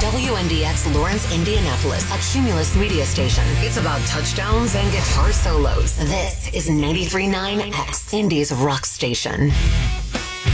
WNDX Lawrence, Indianapolis, a Cumulus media station. It's about touchdowns and guitar solos. This is 93.9 X, Indy's rock station.